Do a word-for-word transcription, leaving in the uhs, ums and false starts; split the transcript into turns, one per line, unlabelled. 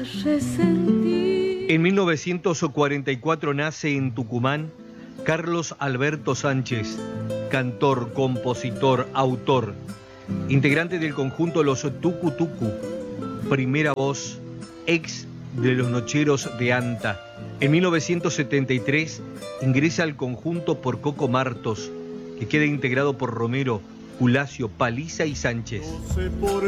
En mil novecientos cuarenta y cuatro nace en Tucumán Carlos Alberto Sánchez, cantor, compositor, autor, integrante del conjunto Los Tucu Tucu, primera voz, ex de Los Nocheros de Anta. En mil novecientos setenta y tres ingresa al conjunto por Coco Martos, que queda integrado por Romero, Culacio, Paliza y Sánchez.